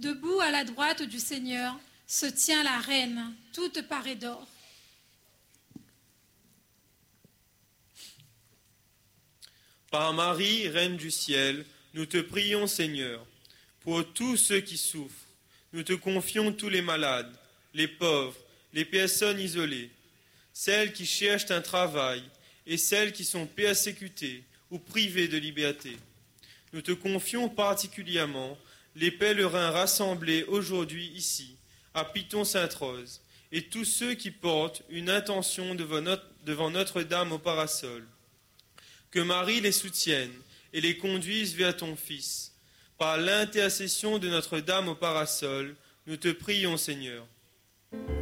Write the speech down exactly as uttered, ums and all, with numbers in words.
Debout à la droite du Seigneur se tient la reine, toute parée d'or. Par Marie, Reine du ciel, nous te prions, Seigneur, pour tous ceux qui souffrent. Nous te confions tous les malades, les pauvres, les personnes isolées, celles qui cherchent un travail et celles qui sont persécutées ou privées de liberté. Nous te confions particulièrement les pèlerins rassemblés aujourd'hui ici, à Piton-Sainte-Rose, et tous ceux qui portent une intention devant Notre-Dame au parasol. Que Marie les soutienne et les conduise vers ton Fils. Par l'intercession de Notre-Dame au parasol, nous te prions, Seigneur.